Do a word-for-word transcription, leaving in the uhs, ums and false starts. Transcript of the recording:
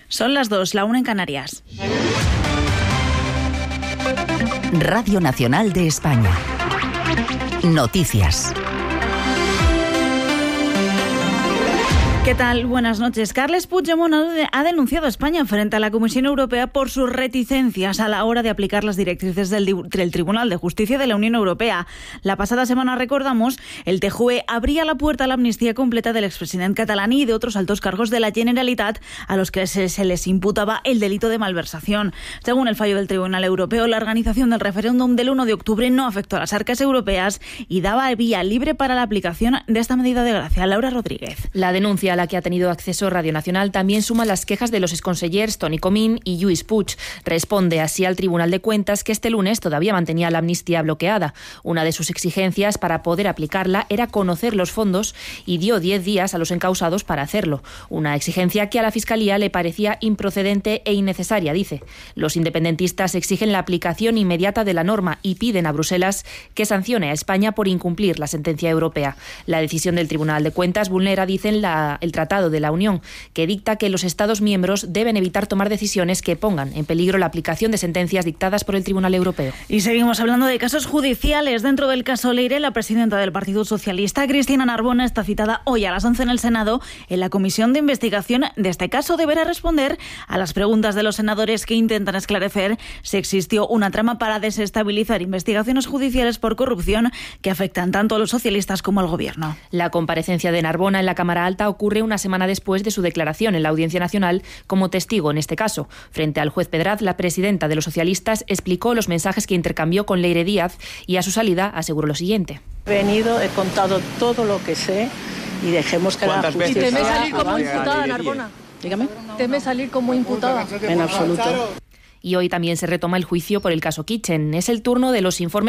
Son las dos, la una en Canarias. Radio Nacional de España. Noticias. ¿Qué tal? Buenas noches. Carles Puigdemont ha denunciado a España frente a la Comisión Europea por sus reticencias a la hora de aplicar las directrices del, del Tribunal de Justicia de la Unión Europea. La pasada semana, recordamos, el T J U E abría la puerta a la amnistía completa del expresidente catalán y de otros altos cargos de la Generalitat a los que se, se les imputaba el delito de malversación. Según el fallo del Tribunal Europeo, la organización del referéndum del uno de octubre no afectó a las arcas europeas y daba vía libre para la aplicación de esta medida de gracia. Laura Rodríguez. La denuncia a la que ha tenido acceso Radio Nacional también suma las quejas de los exconsellers Toni Comín y Lluís Puig. Responde así al Tribunal de Cuentas que este lunes todavía mantenía la amnistía bloqueada. Una de sus exigencias para poder aplicarla era conocer los fondos y dio diez días a los encausados para hacerlo. Una exigencia que a la Fiscalía le parecía improcedente e innecesaria, dice. Los independentistas exigen la aplicación inmediata de la norma y piden a Bruselas que sancione a España por incumplir la sentencia europea. La decisión del Tribunal de Cuentas vulnera, dicen, la, el Tratado de la Unión, que dicta que los Estados miembros deben evitar tomar decisiones que pongan en peligro la aplicación de sentencias dictadas por el Tribunal Europeo. Y seguimos hablando de casos judiciales. Dentro del caso Leire, la presidenta del Partido Socialista, Cristina Narbona, está citada hoy a las once en el Senado en la comisión de investigación de este caso. Deberá responder a las preguntas de los senadores que intentan esclarecer si existió una trama para desestabilizar investigaciones judiciales por corrupción que afectan tanto a los socialistas como al Gobierno. La comparecencia de Narbona en la Cámara Alta ocurre una semana después de su declaración en la Audiencia Nacional como testigo en este caso. Frente al juez Pedraz, la presidenta de los socialistas explicó los mensajes que intercambió con Leire Díaz y a su salida aseguró lo siguiente. He venido, he contado todo lo que sé y dejemos que la justicia... ¿Y teme salir como imputada, Narbona? Dígame. ¿Teme salir como imputada? En absoluto. Y hoy también se retoma el juicio por el caso Kitchen. Es el turno de los informes